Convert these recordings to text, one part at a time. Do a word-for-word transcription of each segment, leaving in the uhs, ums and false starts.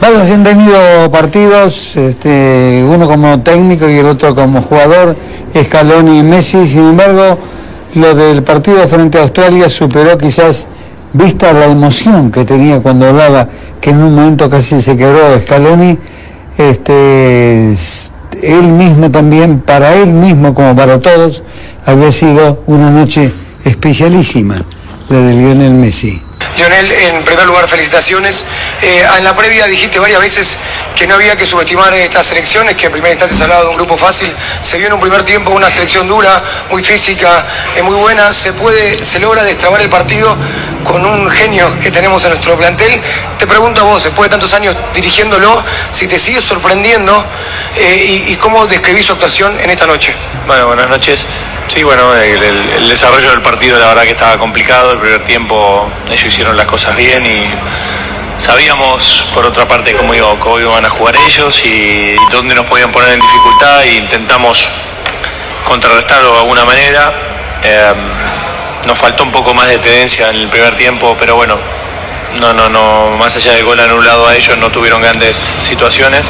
Varios han tenido partidos, este, uno como técnico y el otro como jugador, Scaloni y Messi. Sin embargo, lo del partido frente a Australia superó quizás, vista la emoción que tenía cuando hablaba, que en un momento casi se quebró Scaloni, este, él mismo también, para él mismo como para todos, había sido una noche especialísima, la de Lionel Messi. Lionel, en primer lugar, felicitaciones. Eh, en la previa dijiste varias veces que no había que subestimar estas selecciones, que en primera instancia se hablaba de un grupo fácil. Se vio en un primer tiempo una selección dura, muy física, eh, muy buena. Se puede, se logra destrabar el partido con un genio que tenemos en nuestro plantel. Te pregunto a vos, después de tantos años dirigiéndolo, si te sigue sorprendiendo eh, y, y cómo describís su actuación en esta noche. Bueno, buenas noches. Sí, bueno, el, el, el desarrollo del partido la verdad que estaba complicado. El primer tiempo ellos hicieron las cosas bien y sabíamos por otra parte cómo, iba, cómo iban a jugar ellos y dónde nos podían poner en dificultad e intentamos contrarrestarlo de alguna manera. Eh, nos faltó un poco más de tendencia en el primer tiempo, pero bueno, no, no, no, más allá del gol anulado a ellos no tuvieron grandes situaciones.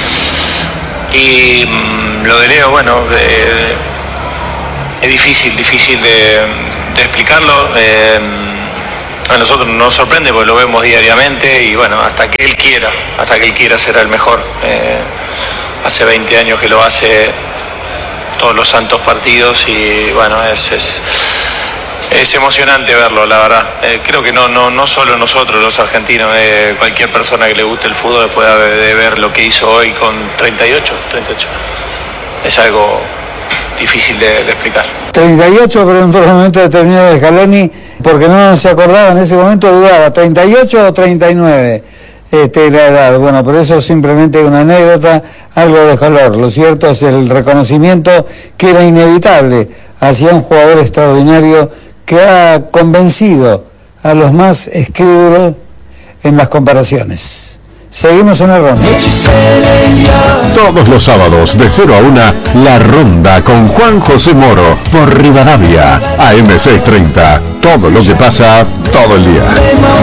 Y mmm, lo de Leo, bueno, eh, es difícil, difícil de, de explicarlo. Eh, a nosotros nos sorprende porque lo vemos diariamente y bueno, hasta que él quiera, hasta que él quiera será el mejor. Eh, hace veinte años que lo hace todos los santos partidos y bueno, es, es, es emocionante verlo, la verdad. Eh, creo que no, no, no solo nosotros los argentinos, eh, cualquier persona que le guste el fútbol después de, de ver lo que hizo hoy con treinta y ocho, treinta y ocho. Es algo difícil de, de explicar. treinta y ocho, pero en otro momento determinado de Scaloni, porque no se acordaba en ese momento, dudaba, ¿treinta y ocho o treinta y nueve? Este, la edad. Bueno, pero eso es simplemente una anécdota, algo de color. Lo cierto es el reconocimiento que era inevitable hacia un jugador extraordinario que ha convencido a los más escríbulos en las comparaciones. Seguimos en la ronda. Todos los sábados de cero a una, La Ronda con Juan José Moro por Rivadavia, A M seiscientos treinta. Todo lo que pasa todo el día.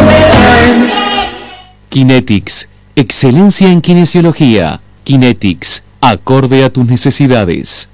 Kinetics, excelencia en kinesiología. Kinetics, acorde a tus necesidades.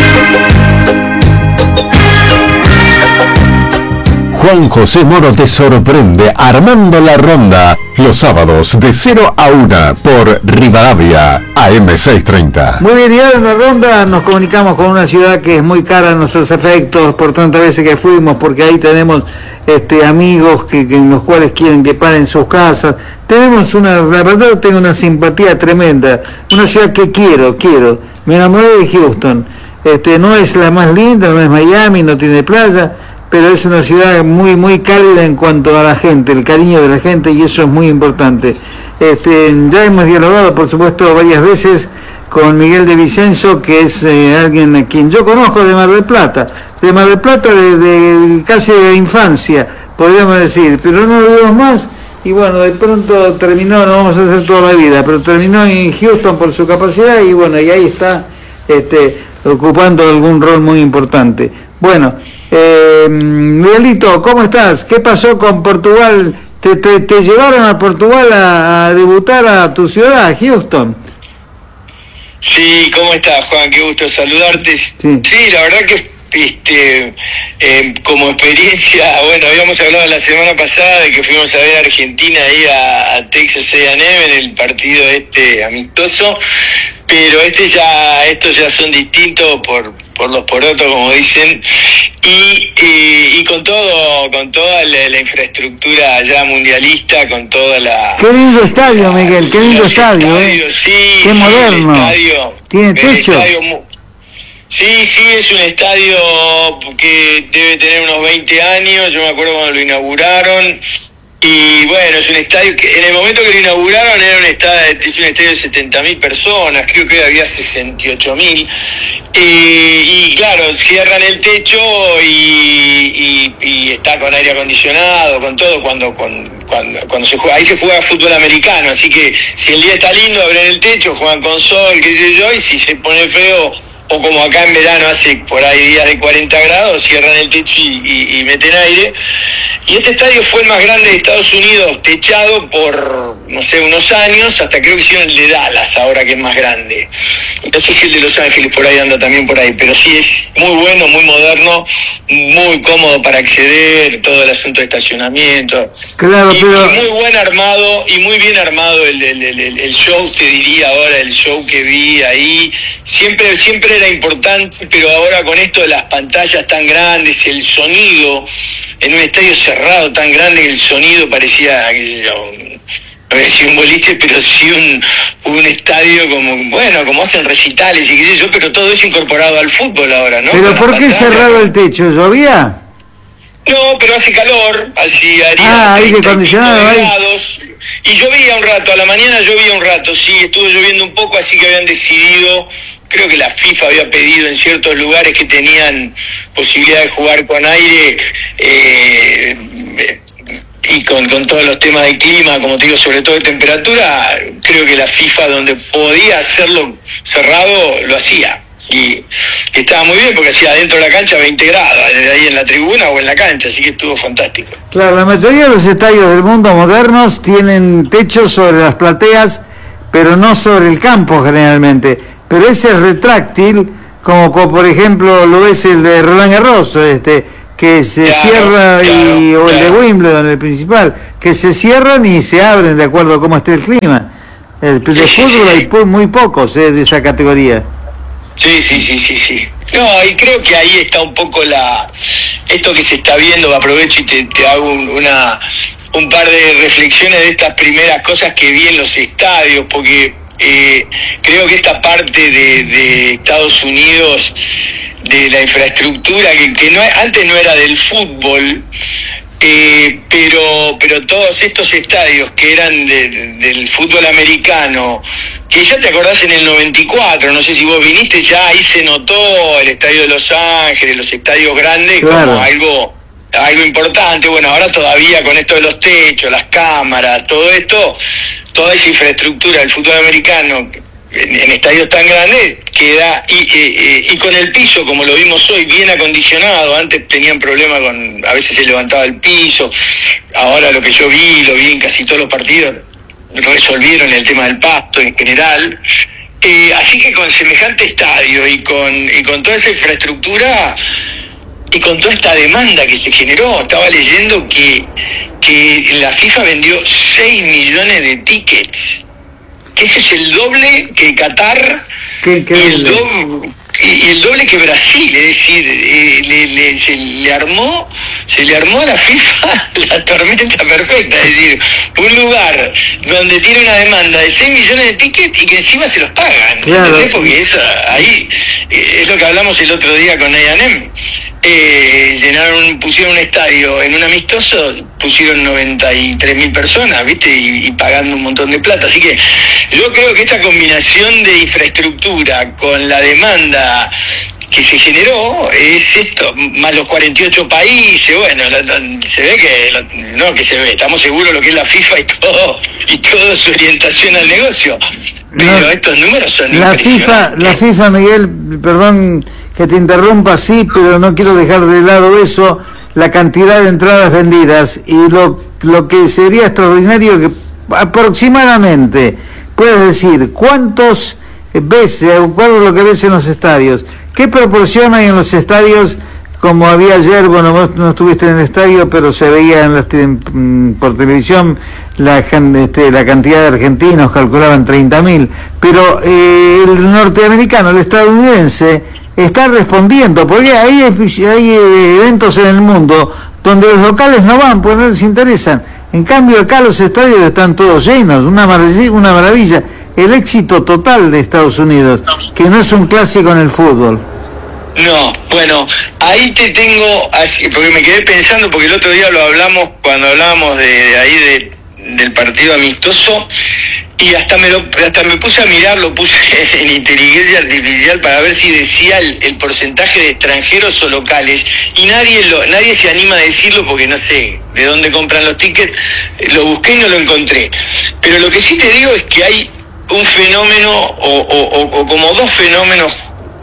Juan José Moro te sorprende armando La Ronda los sábados de cero a una por Rivadavia, A M seiscientos treinta. Muy bien, y ahora en La Ronda nos comunicamos con una ciudad que es muy cara a nuestros efectos por tantas veces que fuimos, porque ahí tenemos este, amigos que, que en los cuales quieren que paren sus casas. Tenemos una, la verdad tengo una simpatía tremenda, una ciudad que quiero, quiero. Me enamoré de Houston. Este, no es la más linda, no es Miami, no tiene playa, pero es una ciudad muy muy cálida en cuanto a la gente, el cariño de la gente, y eso es muy importante. Este, ya hemos dialogado, por supuesto, varias veces con Miguel de Vicenzo, que es eh, alguien a quien yo conozco de Mar del Plata, de Mar del Plata de, de casi de infancia, podríamos decir, pero no lo vemos más, y bueno, de pronto terminó, no vamos a hacer toda la vida, pero terminó en Houston por su capacidad, y bueno, y ahí está este, ocupando algún rol muy importante. Bueno, Eh, Miguelito, ¿cómo estás? ¿Qué pasó con Portugal? ¿Te, te, te llevaron a Portugal a, a debutar a tu ciudad, a Houston? Sí, ¿cómo estás, Juan? Qué gusto saludarte. Sí, sí, la verdad que este, eh, como experiencia, bueno, habíamos hablado la semana pasada de que fuimos a ver a Argentina ahí a, a Texas A and M en el partido este amistoso, pero este ya, estos ya son distintos por, por los porotos, como dicen, y, y, y con todo, con toda la, la infraestructura ya mundialista, con toda la... Qué lindo estadio, Miguel, qué lindo estadio, estadios, ¿eh? Sí, qué sí, moderno. Estadio, ¿Tiene techo? Estadio, sí, sí, es un estadio que debe tener unos veinte años, yo me acuerdo cuando lo inauguraron. Y bueno, es un estadio que en el momento que lo inauguraron era un estadio, es un estadio de setenta mil personas, creo que había sesenta y ocho mil. Eh, y claro, cierran el techo y, y, y está con aire acondicionado, con todo, cuando, cuando, cuando, cuando se juega, ahí se juega fútbol americano, así que si el día está lindo abren el techo, juegan con sol, qué sé yo, y si se pone feo o como acá en verano hace por ahí días de cuarenta grados, cierran el techo y, y, y meten aire. Y este estadio fue el más grande de Estados Unidos, techado por, no sé, unos años, hasta creo que hicieron el de Dallas, ahora que es más grande. No sé si el de Los Ángeles por ahí anda también por ahí, pero sí es muy bueno, muy moderno, muy cómodo para acceder, todo el asunto de estacionamiento. Claro, y, pero... y muy buen armado, y muy bien armado el, el, el, el show, te diría ahora, el show que vi ahí. Siempre, siempre era importante, pero ahora con esto de las pantallas tan grandes, el sonido, en un estadio cerrado tan grande, el sonido parecía, qué sé yo, no voy a decir un boliche, pero sí un, un estadio como, bueno, como hacen recitales y qué sé yo, pero todo eso incorporado al fútbol ahora, ¿no? ¿Pero por qué cerrado el techo? ¿Llovía? No, pero hace calor, así haría ah, aire acondicionado grados, y llovía un rato, a la mañana llovía un rato, sí, estuvo lloviendo un poco, así que habían decidido, creo que la FIFA había pedido en ciertos lugares que tenían posibilidad de jugar con aire, eh, y con, con todos los temas de clima, como te digo, sobre todo de temperatura, creo que la FIFA donde podía hacerlo cerrado, lo hacía. Y estaba muy bien porque hacía adentro de la cancha veinte grados, ahí en la tribuna o en la cancha, así que estuvo fantástico. Claro, la mayoría de los estadios del mundo modernos tienen techos sobre las plateas, pero no sobre el campo generalmente. Pero ese retráctil, como, como por ejemplo lo ves el de Roland Garros, este, que se claro, cierra, claro, y, o claro. el de Wimbledon, el principal, que se cierran y se abren de acuerdo a cómo esté el clima. El, de sí, fútbol sí, hay sí. muy pocos eh, de esa categoría. Sí, sí, sí, sí, sí. No, y creo que ahí está un poco la esto que se está viendo, aprovecho y te, te hago un, una un par de reflexiones de estas primeras cosas que vi en los estadios, porque eh, creo que esta parte de, de Estados Unidos, de la infraestructura, que, que no antes no era del fútbol, Eh, pero pero todos estos estadios que eran de, de, del fútbol americano, que ya te acordás en el noventa y cuatro, no sé si vos viniste, ya ahí se notó el estadio de Los Ángeles, los estadios grandes, claro, como algo algo importante. Bueno, ahora todavía con esto de los techos, las cámaras, todo esto, toda esa infraestructura del fútbol americano en, en estadios tan grandes queda, y, y, y con el piso, como lo vimos hoy, bien acondicionado. Antes tenían problemas con, a veces se levantaba el piso, ahora lo que yo vi, lo vi en casi todos los partidos, resolvieron el tema del pasto en general. Eh, así que con semejante estadio y con, y con toda esa infraestructura y con toda esta demanda que se generó, estaba leyendo que, que la FIFA vendió seis millones de tickets, que ese es el doble que Qatar y el, doble, y el doble que Brasil, es decir, eh, le, le, se le armó se le armó a la FIFA la tormenta perfecta, es decir, un lugar donde tiene una demanda de seis millones de tickets y que encima se los pagan, claro. Porque eso, ahí eh, es lo que hablamos el otro día con A and M. Eh, llenaron, pusieron un estadio en un amistoso, pusieron noventa y tres mil personas, ¿viste? Y, y pagando un montón de plata. Así que yo creo que esta combinación de infraestructura con la demanda que se generó es esto, más los cuarenta y ocho países. Bueno, lo, lo, se ve que, lo, no que se ve, estamos seguros lo que es la FIFA y todo, y toda su orientación al negocio. Pero no, estos números son la FIFA, la FIFA, Miguel, perdón que te interrumpa, sí, pero no quiero dejar de lado eso, la cantidad de entradas vendidas, y lo, lo que sería extraordinario que aproximadamente puedes decir cuántos ves, de acuerdo a lo que ves en los estadios, qué proporción hay en los estadios, como había ayer, bueno, vos no estuviste en el estadio, pero se veía en las, en, por televisión la, este, la cantidad de argentinos, calculaban treinta mil, pero eh, el norteamericano, el estadounidense, está respondiendo, porque hay, hay eventos en el mundo donde los locales no van, pues no les interesan. En cambio acá los estadios están todos llenos, una maravilla, una maravilla. El éxito total de Estados Unidos, que no es un clásico en el fútbol. No, bueno, ahí te tengo, así, porque me quedé pensando, porque el otro día lo hablamos cuando hablábamos de, de ahí de, del partido amistoso, y hasta me lo, hasta me puse a mirar, lo puse en inteligencia artificial para ver si decía el, el porcentaje de extranjeros o locales, y nadie lo, nadie se anima a decirlo porque no sé de dónde compran los tickets. Lo busqué y no lo encontré, pero lo que sí te digo es que hay un fenómeno o, o, o, o como dos fenómenos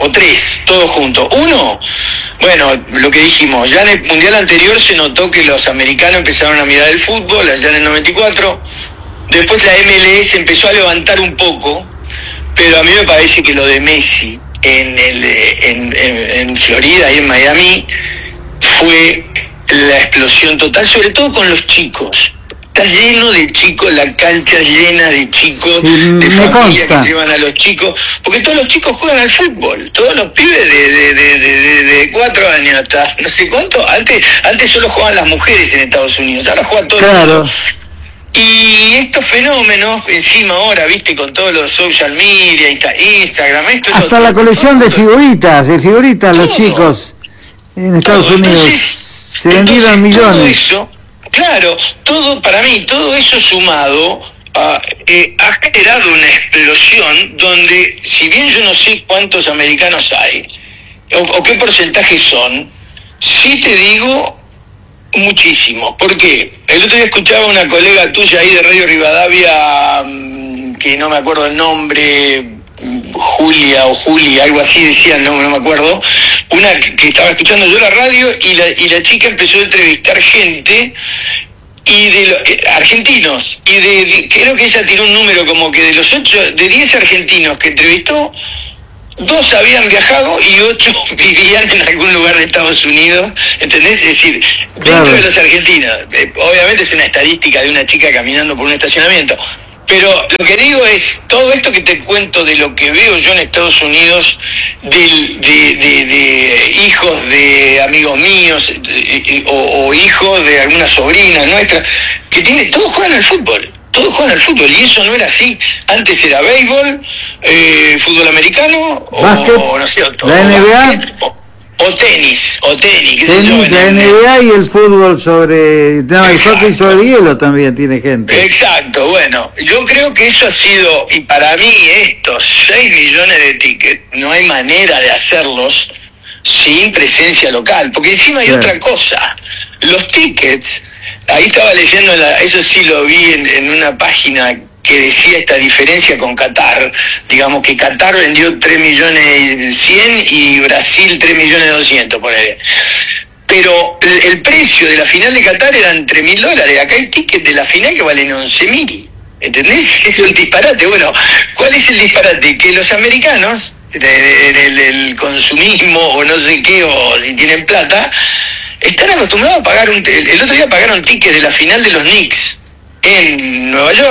o tres, todos juntos. Uno, bueno, lo que dijimos, ya en el Mundial anterior se notó que los americanos empezaron a mirar el fútbol, allá en el noventa y cuatro, después la M L S empezó a levantar un poco, pero a mí me parece que lo de Messi en, el, en, en, en Florida y en Miami fue la explosión total, sobre todo con los chicos. Está lleno de chicos, la cancha llena de chicos, sí, de familias que llevan a los chicos, porque todos los chicos juegan al fútbol, todos los pibes de, de, de, de, de, de cuatro años hasta no sé cuánto, antes, antes solo jugaban las mujeres en Estados Unidos, ahora juega todo claro. el mundo. Y estos fenómenos, encima ahora, viste, con todos los social media, Instagram, esto hasta la colección de figuritas, de figuritas todo, los chicos en Estados todo. Unidos, entonces, se vendieron millones. Todo eso, claro, todo, para mí, todo eso sumado a, eh, ha generado una explosión donde, si bien yo no sé cuántos americanos hay, o, o qué porcentaje son, sí te digo muchísimo. ¿Por qué? El otro día escuchaba una colega tuya ahí de Radio Rivadavia, que no me acuerdo el nombre, Julia o Juli, algo así decían, no, no me acuerdo, una que estaba escuchando yo la radio y la, y la chica empezó a entrevistar gente y de los eh, argentinos, y de, de creo que ella tiró un número como que de los ocho, de diez argentinos que entrevistó, dos habían viajado y ocho vivían en algún lugar de Estados Unidos, ¿entendés? Es decir, dentro claro. de los argentinos, eh, obviamente es una estadística de una chica caminando por un estacionamiento, pero lo que digo es, todo esto que te cuento de lo que veo yo en Estados Unidos, de, de, de, de hijos de amigos míos, de, o, o hijos de alguna sobrina nuestra, que tiene, todos juegan al fútbol. Todos juegan al fútbol, y eso no era así. Antes era béisbol, eh, fútbol americano, o, o no sé, o, la N B A, o, o tenis, o tenis, qué tenis, sé yo, la N B A y el fútbol sobre, no, el hockey sobre hielo también tiene gente. Exacto, bueno, yo creo que eso ha sido, y para mí estos seis millones de tickets, no hay manera de hacerlos sin presencia local, porque encima hay claro. otra cosa, los tickets. Ahí estaba leyendo, la, eso sí lo vi en, en una página que decía esta diferencia con Qatar, digamos que Qatar vendió tres millones cien y Brasil tres millones doscientos, ponele. Pero el, el precio de la final de Qatar eran tres mil dólares, acá hay tickets de la final que valen once mil, ¿entendés? Es un disparate. Bueno, ¿cuál es el disparate? Que los americanos, en el, el consumismo o no sé qué, o si tienen plata, están acostumbrados a pagar un... El otro día pagaron tickets de la final de los Knicks en Nueva York.